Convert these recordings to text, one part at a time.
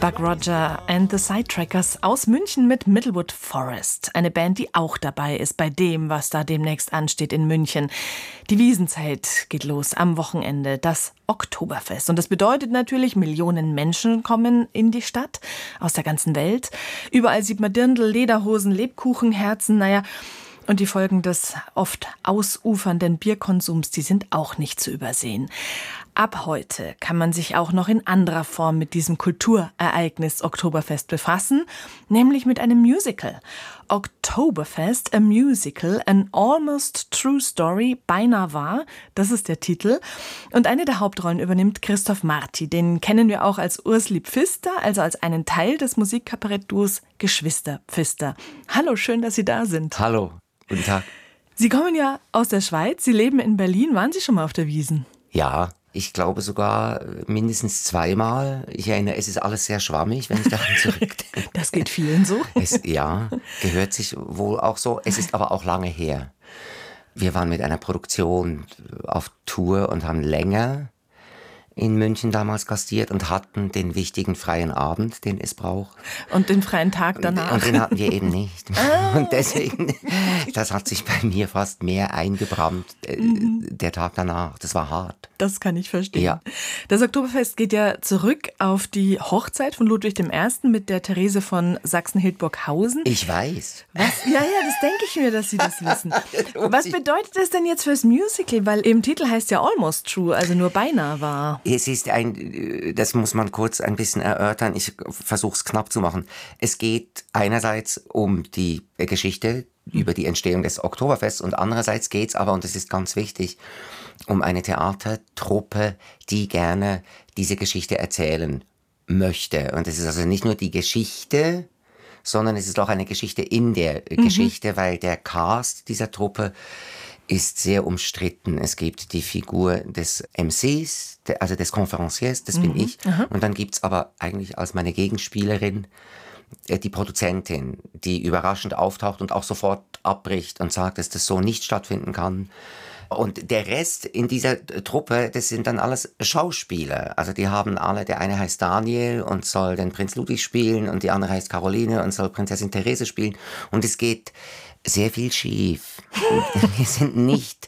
Buck Roger and the Sidetrackers aus München mit Middlewood Forest. Eine Band, die auch dabei ist bei dem, was da demnächst ansteht in München. Die Wiesenzeit geht los am Wochenende, das Oktoberfest. Und das bedeutet natürlich, Millionen Menschen kommen in die Stadt aus der ganzen Welt. Überall sieht man Dirndl, Lederhosen, Lebkuchenherzen, und die Folgen des oft ausufernden Bierkonsums, die sind auch nicht zu übersehen. Ab heute kann man sich auch noch in anderer Form mit diesem Kulturereignis Oktoberfest befassen, nämlich mit einem Musical. Oktoberfest, a Musical, an almost true story, beinahe wahr, das ist der Titel. Und eine der Hauptrollen übernimmt Christoph Marti. Den kennen wir auch als Ursli Pfister, also als einen Teil des Musikkabarett-Duos Geschwister Pfister. Hallo, schön, dass Sie da sind. Hallo, guten Tag. Sie kommen ja aus der Schweiz, Sie leben in Berlin. Waren Sie schon mal auf der Wiesn? Ja, ich glaube sogar mindestens zweimal. Ich erinnere, es ist alles sehr schwammig, wenn ich daran zurückdenke. Das geht vielen so. Ja, gehört sich wohl auch so. Es ist aber auch lange her. Wir waren mit einer Produktion auf Tour und haben länger in München damals gastiert und hatten den wichtigen freien Abend, den es braucht. Und den freien Tag danach. Und den hatten wir eben nicht. Und deswegen, das hat sich bei mir fast mehr eingebrannt, der Tag danach. Das war hart. Das kann ich verstehen. Ja. Das Oktoberfest geht ja zurück auf die Hochzeit von Ludwig I. mit der Therese von Sachsen-Hildburghausen. Ich weiß. Was? Ja, das denke ich mir, dass Sie das wissen. Was bedeutet das denn jetzt fürs Musical? Weil im Titel heißt ja Almost True, also nur beinahe wahr. Es ist das muss man kurz ein bisschen erörtern. Ich versuche es knapp zu machen. Es geht einerseits um die Geschichte über die Entstehung des Oktoberfests und andererseits geht es aber, und das ist ganz wichtig, um eine Theatertruppe, die gerne diese Geschichte erzählen möchte. Und es ist also nicht nur die Geschichte, sondern es ist auch eine Geschichte in der Geschichte, weil der Cast dieser Truppe ist sehr umstritten. Es gibt die Figur des MCs, also des Conferenciers, das bin ich. Und dann gibt's aber eigentlich als meine Gegenspielerin die Produzentin, die überraschend auftaucht und auch sofort abbricht und sagt, dass das so nicht stattfinden kann. Und der Rest in dieser Truppe, das sind dann alles Schauspieler. Also die haben alle, der eine heißt Daniel und soll den Prinz Ludwig spielen und die andere heißt Caroline und soll Prinzessin Therese spielen. Und es geht sehr viel schief. Wir sind nicht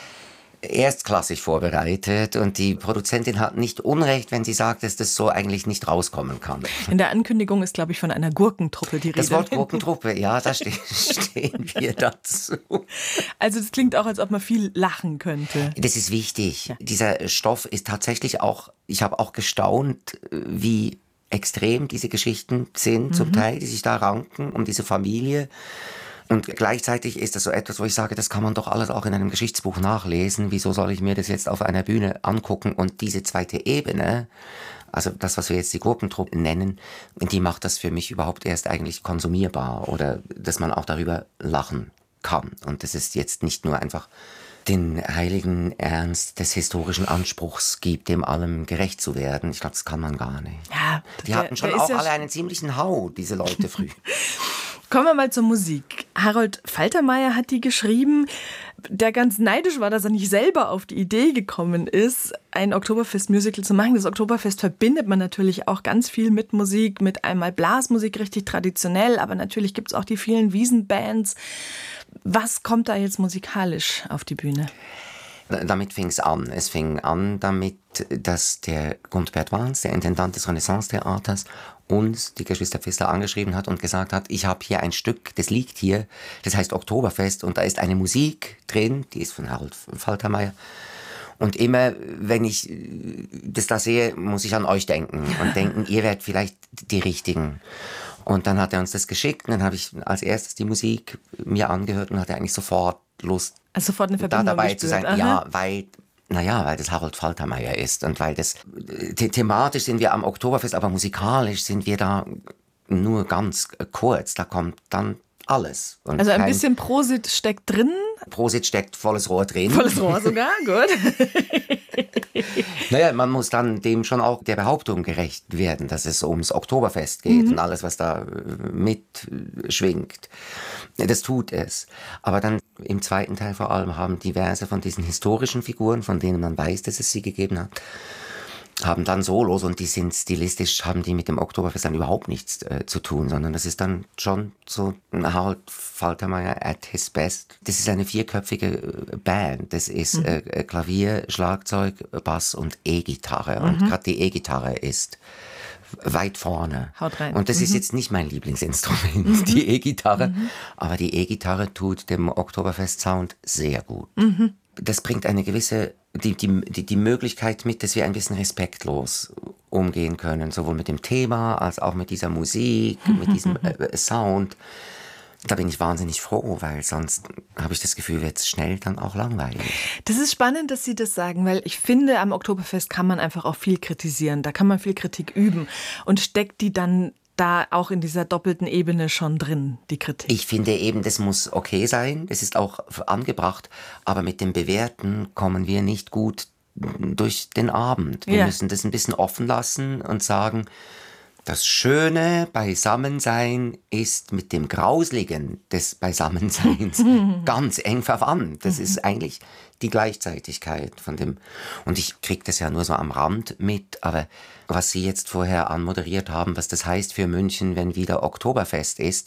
erstklassig vorbereitet und die Produzentin hat nicht Unrecht, wenn sie sagt, dass das so eigentlich nicht rauskommen kann. In der Ankündigung ist, glaube ich, von einer Gurkentruppe die Rede. Das Wort Gurkentruppe, ja, da stehen wir dazu. Also das klingt auch, als ob man viel lachen könnte. Das ist wichtig. Ja. Dieser Stoff ist tatsächlich auch, ich habe auch gestaunt, wie extrem diese Geschichten sind, zum Teil, die sich da ranken um diese Familie. Und gleichzeitig ist das so etwas, wo ich sage, das kann man doch alles auch in einem Geschichtsbuch nachlesen. Wieso soll ich mir das jetzt auf einer Bühne angucken? Und diese zweite Ebene, also das, was wir jetzt die Gurkentruppe nennen, die macht das für mich überhaupt erst eigentlich konsumierbar oder dass man auch darüber lachen kann. Und das ist jetzt nicht nur einfach den heiligen Ernst des historischen Anspruchs gibt, dem allem gerecht zu werden. Ich glaube, das kann man gar nicht. Ja, die hatten schon auch alle einen ziemlichen Hau, diese Leute früh. Kommen wir mal zur Musik. Harold Faltermeier hat die geschrieben, der ganz neidisch war, dass er nicht selber auf die Idee gekommen ist, ein Oktoberfest-Musical zu machen. Das Oktoberfest verbindet man natürlich auch ganz viel mit Musik, mit einmal Blasmusik, richtig traditionell, aber natürlich gibt es auch die vielen Wiesenbands. Was kommt da jetzt musikalisch auf die Bühne? Damit fing es an. Es fing an damit, dass der Gundbert Wahns, der Intendant des Renaissance-Theaters, uns, die Geschwister Pfister, angeschrieben hat und gesagt hat, ich habe hier ein Stück, das liegt hier, das heißt Oktoberfest und da ist eine Musik drin, die ist von Harold Faltermeier. Und immer, wenn ich das da sehe, muss ich an euch denken und denken, ihr werdet vielleicht die Richtigen. Und dann hat er uns das geschickt und dann habe ich als erstes die Musik mir angehört und hatte eigentlich sofort Lust, also sofort eine Verbindung da dabei gespürt. zu sein. Aha. Ja, weil das Harold Faltermeier ist und weil das thematisch sind wir am Oktoberfest, aber musikalisch sind wir da nur ganz kurz. Da kommt dann alles. Und also ein bisschen Prosit steckt drin. Prosit steckt volles Rohr drin. Volles Rohr sogar, gut. Naja, man muss dann dem schon auch der Behauptung gerecht werden, dass es ums Oktoberfest geht und alles, was da mitschwingt. Das tut es. Aber dann im zweiten Teil vor allem haben diverse von diesen historischen Figuren, von denen man weiß, dass es sie gegeben hat, haben dann Solos und die sind stilistisch, haben die mit dem Oktoberfest dann überhaupt nichts zu tun, sondern das ist dann schon so ein Harold Faltermeyer at his best. Das ist eine 4-köpfige Band. Das ist Klavier, Schlagzeug, Bass und E-Gitarre. Und gerade die E-Gitarre ist weit vorne. Haut rein. Und das ist jetzt nicht mein Lieblingsinstrument, die E-Gitarre. Aber die E-Gitarre tut dem Oktoberfest-Sound sehr gut. Das bringt eine gewisse, die Möglichkeit mit, dass wir ein bisschen respektlos umgehen können. Sowohl mit dem Thema, als auch mit dieser Musik, mit diesem Sound. Da bin ich wahnsinnig froh, weil sonst habe ich das Gefühl, wird es schnell dann auch langweilig. Das ist spannend, dass Sie das sagen, weil ich finde, am Oktoberfest kann man einfach auch viel kritisieren. Da kann man viel Kritik üben und steckt die dann da auch in dieser doppelten Ebene schon drin, die Kritik. Ich finde eben, das muss okay sein, das ist auch angebracht, aber mit dem Bewerten kommen wir nicht gut durch den Abend. Wir müssen das ein bisschen offen lassen und sagen, das Schöne Beisammensein ist mit dem Grausligen des Beisammenseins ganz eng verwandt. Das ist eigentlich die Gleichzeitigkeit von dem. Und ich kriege das ja nur so am Rand mit, aber was Sie jetzt vorher anmoderiert haben, was das heißt für München, wenn wieder Oktoberfest ist,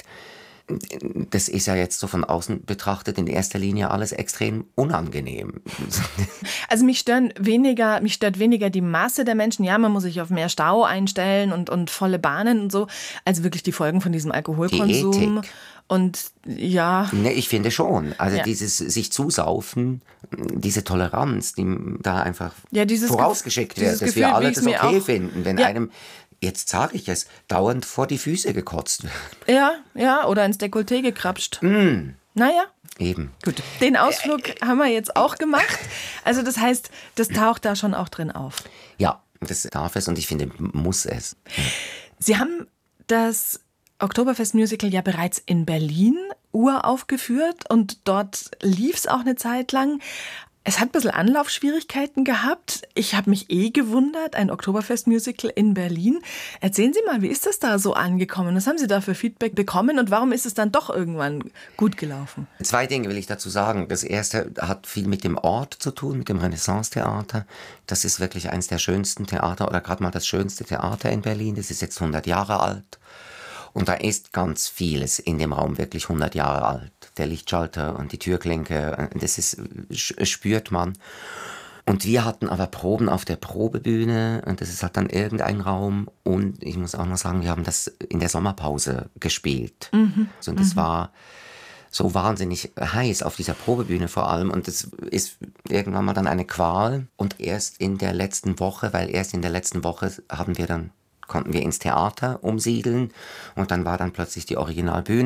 das ist ja jetzt so von außen betrachtet in erster Linie alles extrem unangenehm. Also mich stört weniger die Masse der Menschen. Ja, man muss sich auf mehr Stau einstellen und volle Bahnen und so. Also wirklich die Folgen von diesem Alkoholkonsum. Die Ethik. Und ja. Ne, ich finde schon. Also dieses sich zusaufen, diese Toleranz, die da einfach vorausgeschickt wird, dass wir alle das okay finden, wenn einem, jetzt sage ich es, dauernd vor die Füße gekotzt wird. Ja, oder ins Dekolleté gekrapscht. Naja. Eben. Gut, den Ausflug haben wir jetzt auch gemacht. Also das heißt, das taucht da schon auch drin auf. Ja, das darf es und ich finde, muss es. Sie haben das Oktoberfest-Musical ja bereits in Berlin uraufgeführt und dort lief es auch eine Zeit lang. Es hat ein bisschen Anlaufschwierigkeiten gehabt. Ich habe mich gewundert, ein Oktoberfest-Musical in Berlin. Erzählen Sie mal, wie ist das da so angekommen? Was haben Sie da für Feedback bekommen und warum ist es dann doch irgendwann gut gelaufen? 2 Dinge will ich dazu sagen. Das erste hat viel mit dem Ort zu tun, mit dem Renaissance-Theater. Das ist wirklich eines der schönsten Theater oder gerade mal das schönste Theater in Berlin. Das ist jetzt 100 Jahre alt. Und da ist ganz vieles in dem Raum wirklich 100 Jahre alt. Der Lichtschalter und die Türklinke, das spürt man. Und wir hatten aber Proben auf der Probebühne und das ist halt dann irgendein Raum. Und ich muss auch noch sagen, wir haben das in der Sommerpause gespielt. Und das war so wahnsinnig heiß auf dieser Probebühne vor allem. Und das ist irgendwann mal dann eine Qual. Und erst in der letzten Woche konnten wir ins Theater umsiedeln und dann war dann plötzlich die Originalbühne